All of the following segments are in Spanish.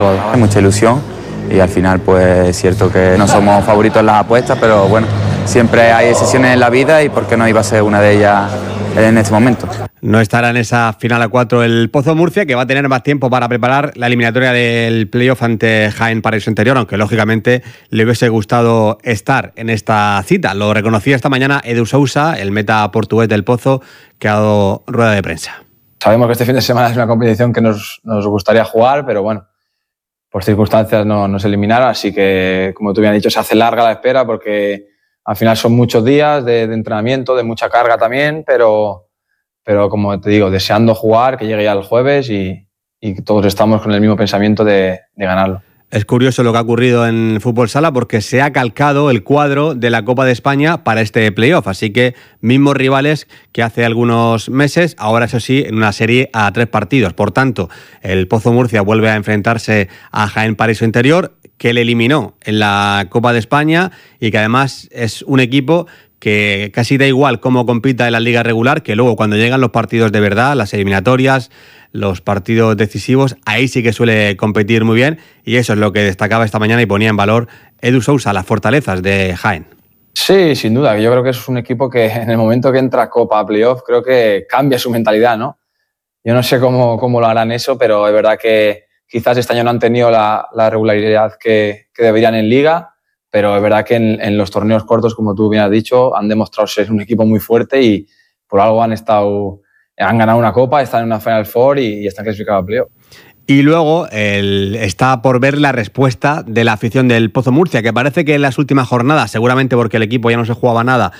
Hay mucha ilusión y al final pues es cierto que no somos favoritos en las apuestas, pero bueno, siempre hay excepciones en la vida y por qué no iba a ser una de ellas en este momento. No estará en esa final a 4 el Pozo Murcia, que va a tener más tiempo para preparar la eliminatoria del playoff ante Jaén Paraíso Interior, aunque lógicamente le hubiese gustado estar en esta cita. Lo reconocía esta mañana Edu Sousa, el meta portugués del Pozo, que ha dado rueda de prensa. Sabemos que este fin de semana es una competición que nos gustaría jugar, pero bueno, por circunstancias no nos eliminaron, así que, como tú bien has dicho, se hace larga la espera porque al final son muchos días de entrenamiento, de mucha carga también, pero como te digo, deseando jugar, que llegue ya el jueves y todos estamos con el mismo pensamiento de ganarlo. Es curioso lo que ha ocurrido en Fútbol Sala porque se ha calcado el cuadro de la Copa de España para este playoff, así que mismos rivales que hace algunos meses, ahora eso sí, en una serie a 3 partidos. Por tanto, el Pozo Murcia vuelve a enfrentarse a Jaén Paraíso Interior, que le eliminó en la Copa de España y que además es un equipo que casi da igual cómo compita en la liga regular, que luego cuando llegan los partidos de verdad, las eliminatorias, los partidos decisivos, ahí sí que suele competir muy bien, y eso es lo que destacaba esta mañana y ponía en valor Edu Sousa, las fortalezas de Jaén. Sí, sin duda, yo creo que es un equipo que en el momento que entra a Copa, a Playoff, creo que cambia su mentalidad, ¿no? Yo no sé cómo lo harán eso, pero es verdad que quizás este año no han tenido la regularidad que deberían en Liga, pero es verdad que en los torneos cortos, como tú bien has dicho, han demostrado ser un equipo muy fuerte y por algo han ganado una Copa, están en una Final Four y están clasificados a playoff. Y luego está por ver la respuesta de la afición del Pozo Murcia, que parece que en las últimas jornadas, seguramente porque el equipo ya no se jugaba nada,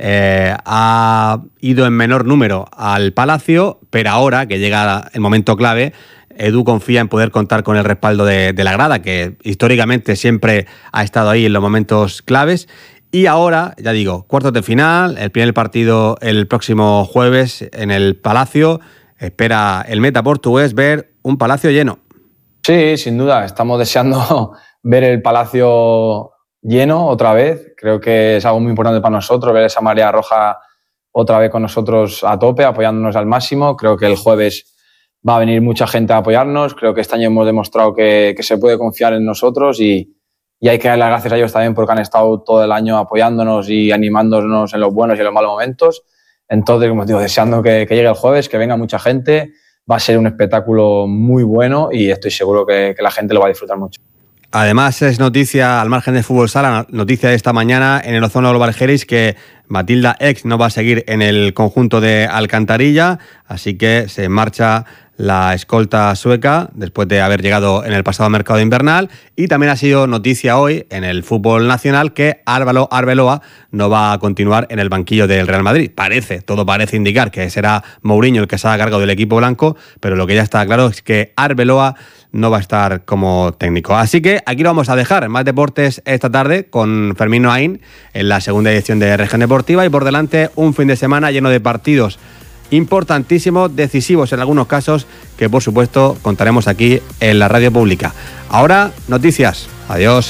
ha ido en menor número al Palacio, pero ahora que llega el momento clave, Edu confía en poder contar con el respaldo de la grada, que históricamente siempre ha estado ahí en los momentos claves. Y ahora, ya digo, cuartos de final, el primer partido el próximo jueves en el Palacio. Espera el meta portugués ver un Palacio lleno. Sí, sin duda. Estamos deseando ver el Palacio lleno otra vez. Creo que es algo muy importante para nosotros, ver esa marea roja otra vez con nosotros a tope, apoyándonos al máximo. Creo que el jueves va a venir mucha gente a apoyarnos. Creo que este año hemos demostrado que se puede confiar en nosotros y hay que dar las gracias a ellos también porque han estado todo el año apoyándonos y animándonos en los buenos y en los malos momentos. Entonces, como digo, deseando que llegue el jueves, que venga mucha gente. Va a ser un espectáculo muy bueno y estoy seguro que la gente lo va a disfrutar mucho. Además, es noticia, al margen de Fútbol Sala, noticia de esta mañana en el Ozono Global Geris que Matilda Ex no va a seguir en el conjunto de Alcantarilla, así que se marcha la escolta sueca después de haber llegado en el pasado mercado invernal. Y también ha sido noticia hoy en el fútbol nacional que Álvaro Arbeloa no va a continuar en el banquillo del Real Madrid. Todo parece indicar que será Mourinho el que se haga cargo del equipo blanco, pero lo que ya está claro es que Arbeloa no va a estar como técnico. Así que aquí lo vamos a dejar. Más deportes esta tarde con Fermín Noain en la segunda edición de Región Deportiva y por delante un fin de semana lleno de partidos importantísimos, decisivos en algunos casos, que por supuesto contaremos aquí en la radio pública. Ahora, noticias. Adiós.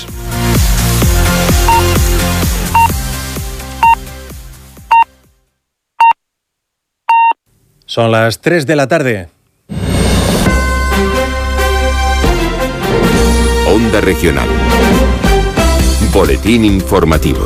Son las 3 de la tarde. Onda Regional. Boletín informativo.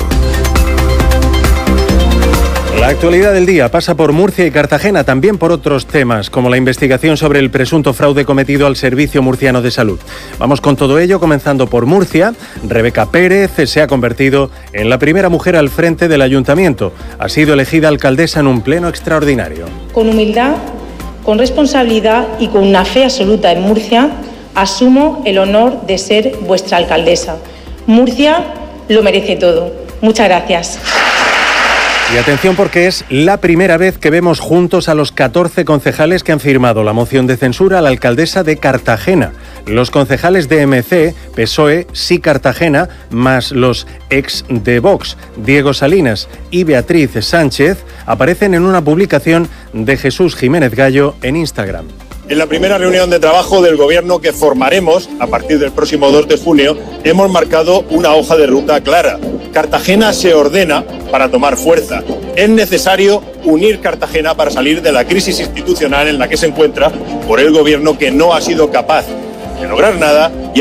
La actualidad del día pasa por Murcia y Cartagena, también por otros temas, como la investigación sobre el presunto fraude cometido al Servicio Murciano de Salud. Vamos con todo ello, comenzando por Murcia. Rebeca Pérez se ha convertido en la primera mujer al frente del ayuntamiento. Ha sido elegida alcaldesa en un pleno extraordinario. Con humildad, con responsabilidad y con una fe absoluta en Murcia, asumo el honor de ser vuestra alcaldesa. Murcia lo merece todo. Muchas gracias. Y atención porque es la primera vez que vemos juntos a los 14 concejales que han firmado la moción de censura a la alcaldesa de Cartagena. Los concejales de MC, PSOE, Sí Cartagena, más los ex de Vox, Diego Salinas y Beatriz Sánchez, aparecen en una publicación de Jesús Jiménez Gallo en Instagram. En la primera reunión de trabajo del Gobierno que formaremos a partir del próximo 2 de junio, hemos marcado una hoja de ruta clara. Cartagena se ordena para tomar fuerza. Es necesario unir Cartagena para salir de la crisis institucional en la que se encuentra por el Gobierno que no ha sido capaz de lograr nada.